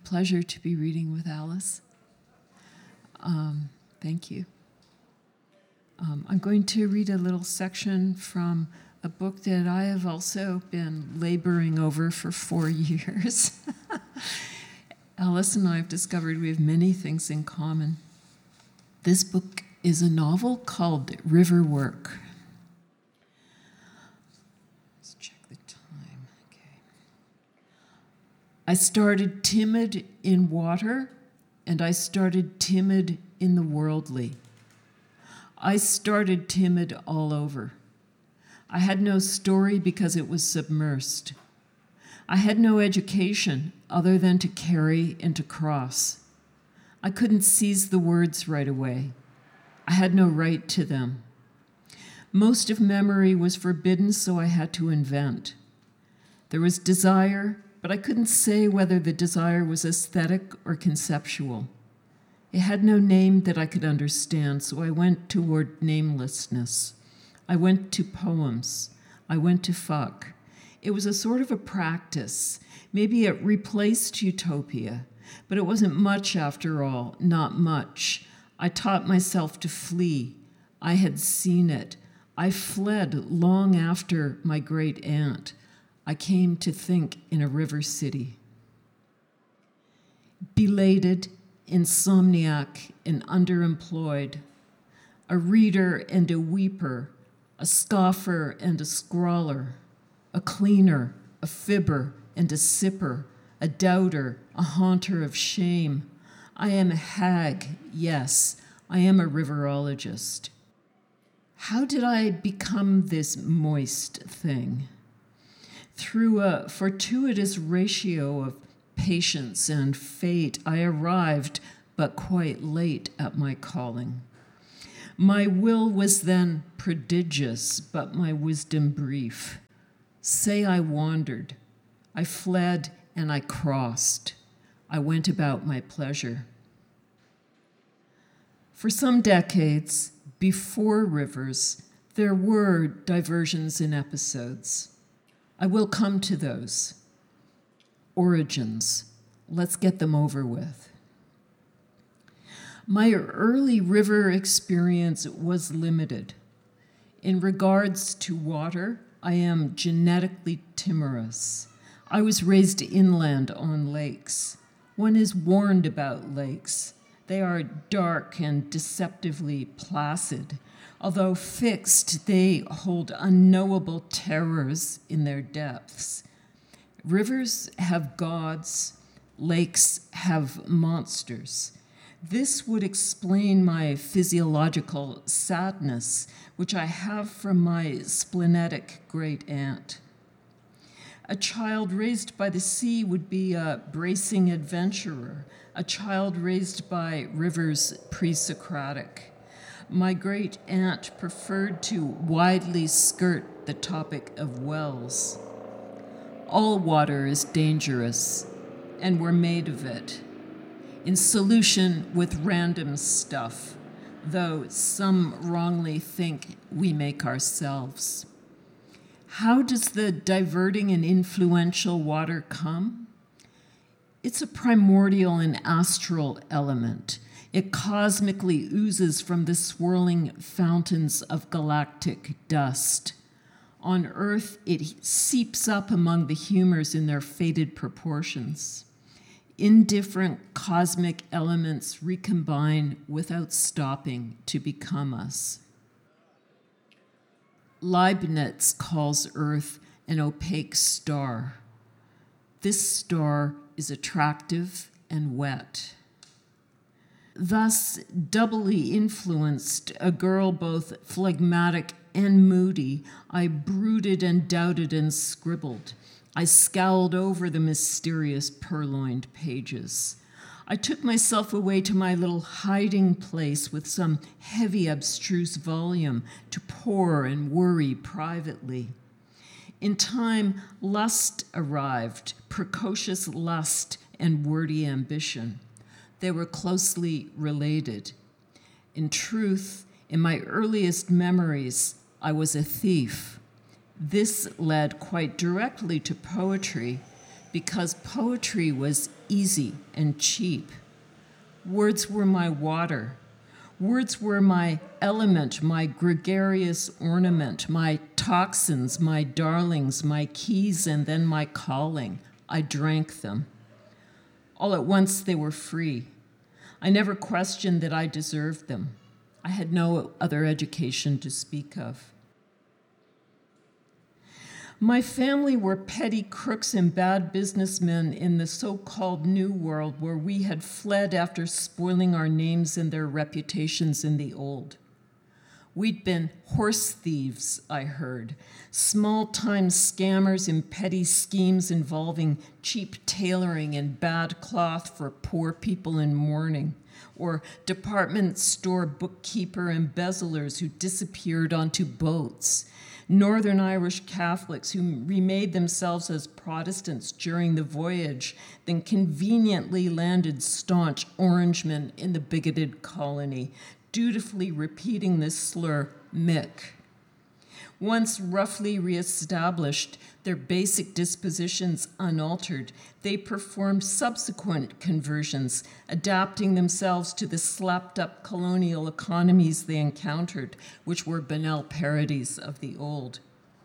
pleasure to be reading with Alice. Thank you. I'm going to read a little section from a book that I have also been laboring over for 4 years. Alice and I have discovered we have many things in common. This book is a novel called River Work. Let's check the time. Okay. I started timid in water, and I started timid in the worldly. I started timid all over. I had no story because it was submersed. I had no education other than to carry and to cross. I couldn't seize the words right away. I had no right to them. Most of memory was forbidden, so I had to invent. There was desire, but I couldn't say whether the desire was aesthetic or conceptual. It had no name that I could understand, so I went toward namelessness. I went to poems. I went to fuck. It was a sort of a practice. Maybe it replaced utopia, but it wasn't much after all, not much. I taught myself to flee. I had seen it. I fled long after my great aunt. I came to think in a river city. Belated, insomniac, and underemployed, a reader and a weeper, a scoffer and a scrawler, a cleaner, a fibber and a sipper, a doubter, a haunter of shame. I am a hag, yes, I am a riverologist. How did I become this moist thing? Through a fortuitous ratio of patience and fate, I arrived, but quite late at my calling. My will was then prodigious, but my wisdom brief. Say I wandered. I fled and I crossed. I went about my pleasure. For some decades, before rivers, there were diversions in episodes. I will come to those. Origins. Let's get them over with. My early river experience was limited. In regards to water, I am genetically timorous. I was raised inland on lakes. One is warned about lakes. They are dark and deceptively placid. Although fixed, they hold unknowable terrors in their depths. Rivers have gods, lakes have monsters. This would explain my physiological sadness, which I have from my splenetic great aunt. A child raised by the sea would be a bracing adventurer, a child raised by rivers pre-Socratic. My great aunt preferred to widely skirt the topic of wells. All water is dangerous, and we're made of it, in solution with random stuff, though some wrongly think we make ourselves. How does the diverting and influential water come? It's a primordial and astral element. It cosmically oozes from the swirling fountains of galactic dust. On Earth, it seeps up among the humors in their fated proportions. Indifferent cosmic elements recombine without stopping to become us. Leibniz calls Earth an opaque star. This star is attractive and wet. Thus, doubly influenced, a girl both phlegmatic and moody, I brooded and doubted and scribbled. I scowled over the mysterious purloined pages. I took myself away to my little hiding place with some heavy, abstruse volume to pore and worry privately. In time, lust arrived, precocious lust and wordy ambition. They were closely related. In truth, in my earliest memories, I was a thief. This led quite directly to poetry because poetry was easy and cheap. Words were my water. Words were my element, my gregarious ornament, my toxins, my darlings, my keys, and then my calling. I drank them. All at once they were free. I never questioned that I deserved them. I had no other education to speak of. My family were petty crooks and bad businessmen in the so-called New World, where we had fled after spoiling our names and their reputations in the Old. We'd been horse thieves, I heard, small-time scammers in petty schemes involving cheap tailoring and bad cloth for poor people in mourning, or department store bookkeeper embezzlers who disappeared onto boats, Northern Irish Catholics who remade themselves as Protestants during the voyage, then conveniently landed staunch Orangemen in the bigoted colony, dutifully repeating the slur, Mick. Once roughly reestablished, their basic dispositions unaltered, they performed subsequent conversions, adapting themselves to the slapped-up colonial economies they encountered, which were banal parodies of the old.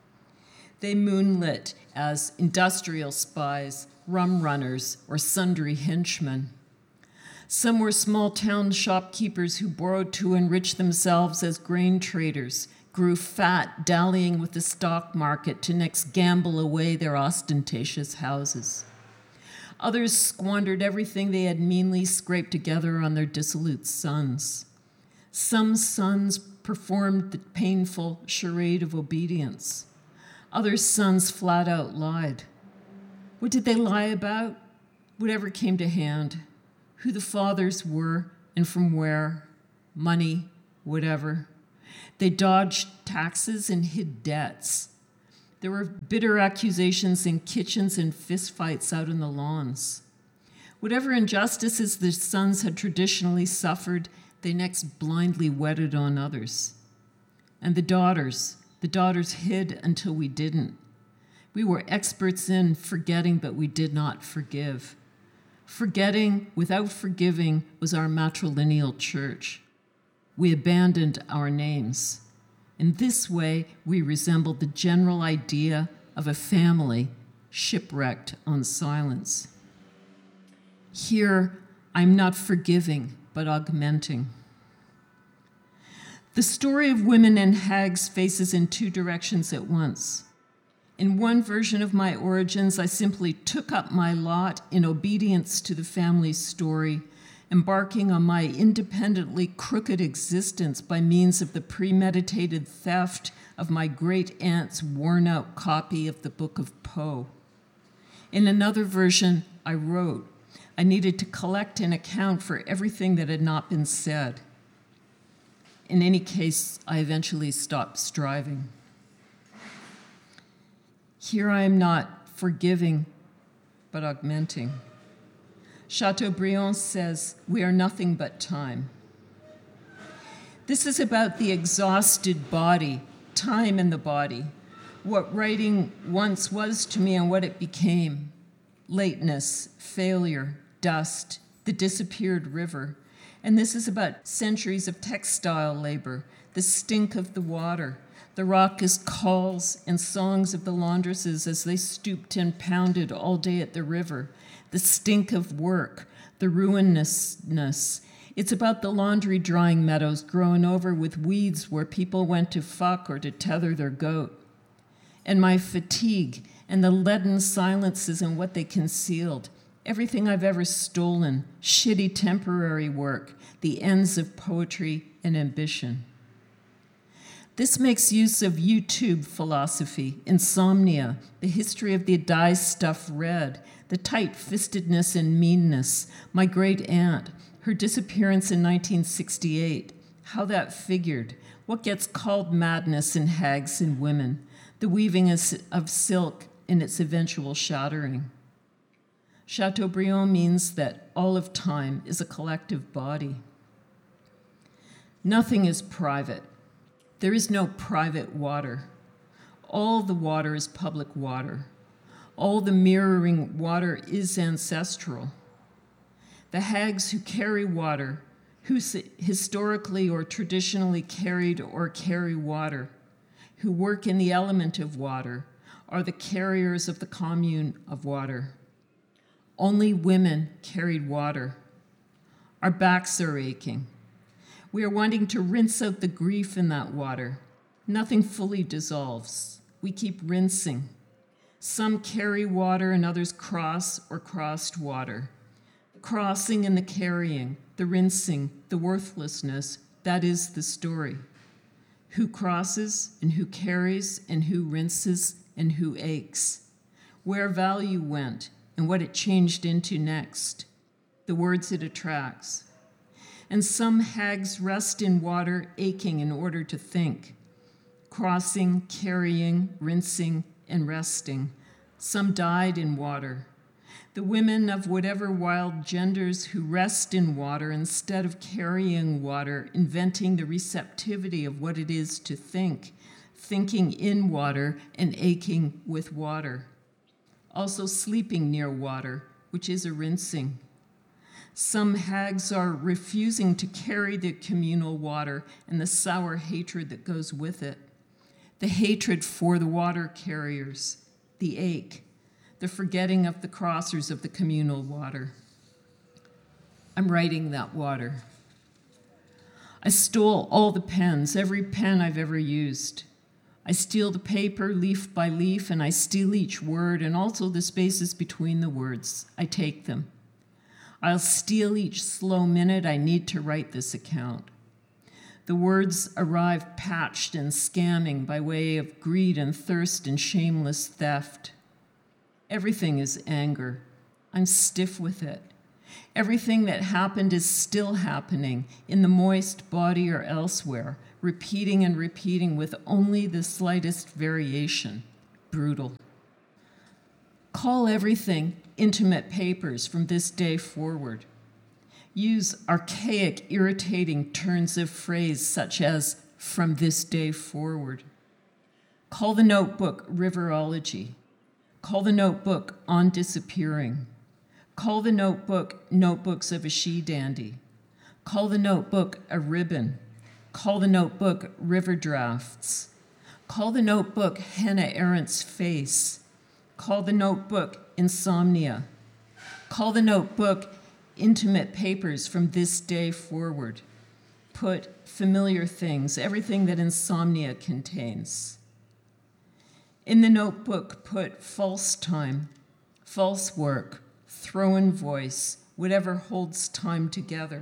They moonlit as industrial spies, rum runners, or sundry henchmen. Some were small-town shopkeepers who borrowed to enrich themselves as grain traders, grew fat, dallying with the stock market to next gamble away their ostentatious houses. Others squandered everything they had meanly scraped together on their dissolute sons. Some sons performed the painful charade of obedience. Other sons flat out lied. What did they lie about? Whatever came to hand. Who the fathers were and from where. Money, whatever. They dodged taxes and hid debts. There were bitter accusations in kitchens and fistfights out on the lawns. Whatever injustices the sons had traditionally suffered, they next blindly wedded on others. And the daughters hid until we didn't. We were experts in forgetting, but we did not forgive. Forgetting without forgiving was our matrilineal church. We abandoned our names. In this way, we resembled the general idea of a family shipwrecked on silence. Here, I'm not forgiving, but augmenting. The story of women and hags faces in two directions at once. In one version of my origins, I simply took up my lot in obedience to the family's story, embarking on my independently crooked existence by means of the premeditated theft of my great-aunt's worn-out copy of the Book of Poe. In another version, I wrote, I needed to collect and account for everything that had not been said. In any case, I eventually stopped striving. Here I am not forgiving, but augmenting. Chateaubriand says, we are nothing but time. This is about the exhausted body, time in the body, what writing once was to me and what it became. Lateness, failure, dust, the disappeared river. And this is about centuries of textile labor, the stink of the water, the raucous calls and songs of the laundresses as they stooped and pounded all day at the river, the stink of work, the ruinousness. It's about the laundry drying meadows growing over with weeds where people went to fuck or to tether their goat. And my fatigue and the leaden silences and what they concealed, everything I've ever stolen, shitty temporary work, the ends of poetry and ambition. This makes use of YouTube philosophy, insomnia, the history of the dye stuff read, the tight-fistedness and meanness, my great aunt, her disappearance in 1968, how that figured, what gets called madness in hags and women, the weaving of silk in its eventual shattering. Chateaubriand means that all of time is a collective body. Nothing is private. There is no private water. All the water is public water. All the mirroring water is ancestral. The hags who carry water, who historically or traditionally carried or carry water, who work in the element of water, are the carriers of the commune of water. Only women carried water. Our backs are aching. We are wanting to rinse out the grief in that water. Nothing fully dissolves. We keep rinsing. Some carry water and others cross or crossed water. The crossing and the carrying, the rinsing, the worthlessness, that is the story. Who crosses and who carries and who rinses and who aches. Where value went and what it changed into next. The words it attracts. And some hags rest in water, aching in order to think. Crossing, carrying, rinsing, and resting. Some died in water. The women of whatever wild genders who rest in water instead of carrying water, inventing the receptivity of what it is to think, thinking in water and aching with water. Also sleeping near water, which is a rinsing. Some hags are refusing to carry the communal water and the sour hatred that goes with it. The hatred for the water carriers, the ache, the forgetting of the crossers of the communal water. I'm writing that water. I stole all the pens, every pen I've ever used. I steal the paper leaf by leaf, and I steal each word and also the spaces between the words. I take them. I'll steal each slow minute I need to write this account. The words arrive patched and scamming by way of greed and thirst and shameless theft. Everything is anger. I'm stiff with it. Everything that happened is still happening in the moist body or elsewhere, repeating and repeating with only the slightest variation. Brutal. Call everything intimate papers from this day forward. Use archaic, irritating turns of phrase such as from this day forward. Call the notebook Riverology. Call the notebook On Disappearing. Call the notebook Notebooks of a She-Dandy. Call the notebook A Ribbon. Call the notebook River Drafts. Call the notebook Hannah Arendt's Face. Call the notebook Insomnia. Call the notebook Intimate Papers from this day forward. Put familiar things, everything that insomnia contains. In the notebook, put false time, false work, throw-in voice, whatever holds time together.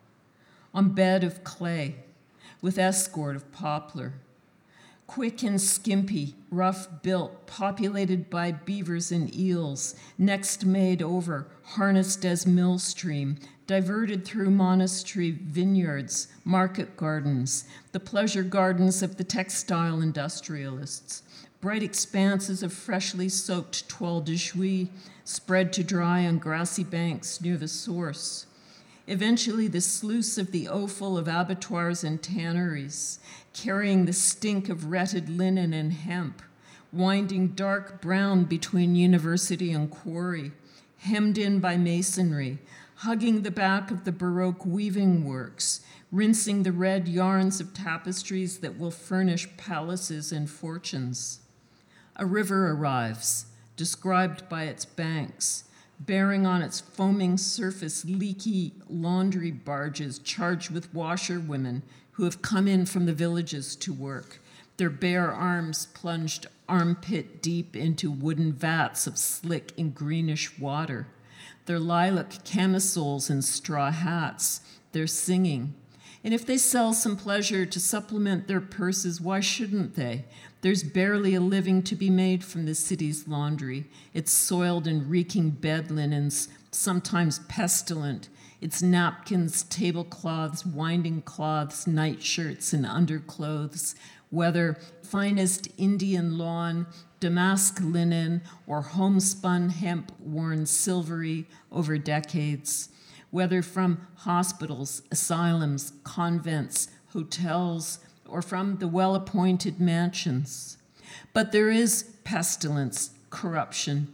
On bed of clay, with escort of poplar. Quick and skimpy, rough built, populated by beavers and eels, next made over, harnessed as millstream, diverted through monastery vineyards, market gardens, the pleasure gardens of the textile industrialists, bright expanses of freshly soaked toile de Jouy, spread to dry on grassy banks near the source. Eventually, the sluice of the offal of abattoirs and tanneries, carrying the stink of retted linen and hemp, winding dark brown between university and quarry, hemmed in by masonry, hugging the back of the Baroque weaving works, rinsing the red yarns of tapestries that will furnish palaces and fortunes. A river arrives, described by its banks, bearing on its foaming surface leaky laundry barges charged with washerwomen who have come in from the villages to work, their bare arms plunged armpit deep into wooden vats of slick and greenish water, their lilac camisoles and straw hats, their singing. And if they sell some pleasure to supplement their purses, why shouldn't they? There's barely a living to be made from the city's laundry, its soiled and reeking bed linens, sometimes pestilent, its napkins, tablecloths, winding cloths, nightshirts, and underclothes, whether finest Indian lawn, damask linen, or homespun hemp worn silvery over decades, whether from hospitals, asylums, convents, hotels, or from the well-appointed mansions. But there is pestilence, corruption,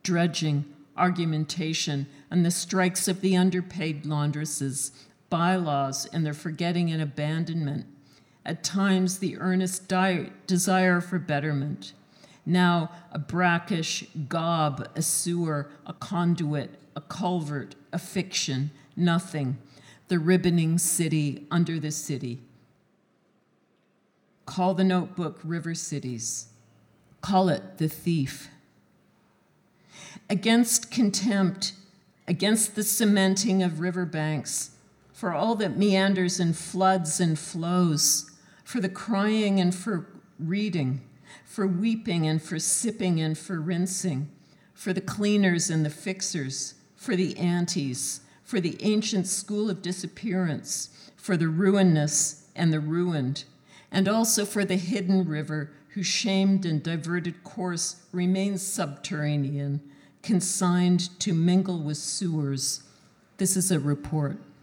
dredging, argumentation, and the strikes of the underpaid laundresses, bylaws and their forgetting and abandonment. At times, the earnest desire for betterment. Now, a brackish gob, a sewer, a conduit, a culvert, a fiction, nothing. The ribboning city under the city. Call the notebook River Cities. Call it The Thief. Against contempt, against the cementing of riverbanks, for all that meanders and floods and flows, for the crying and for reading, for weeping and for sipping and for rinsing, for the cleaners and the fixers, for the aunties, for the ancient school of disappearance, for the ruinous and the ruined, and also for the hidden river whose shamed and diverted course remains subterranean, consigned to mingle with sewers. This is a report.